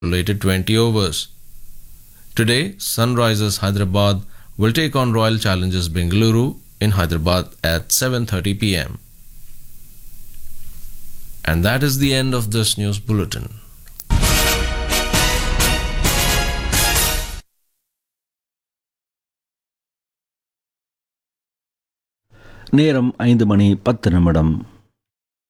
Related 20 overs. Today, Sunrisers Hyderabad will take on Royal Challengers Bengaluru in Hyderabad at 7:30 p.m. And that is the end of this news bulletin. நேரம் 5:10.